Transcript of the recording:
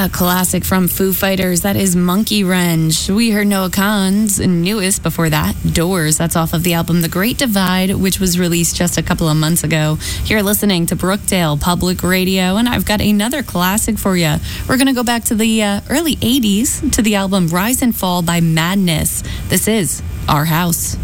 A classic from Foo Fighters, that is Monkey Wrench. We heard Noah Kahan's newest before that, Doors. That's off of the album The Great Divide, which was released just a couple of months ago. You're listening to Brookdale Public Radio, and I've got another classic for you. We're going to go back to the early 80s to the album Rise and Fall by Madness. This is Our House.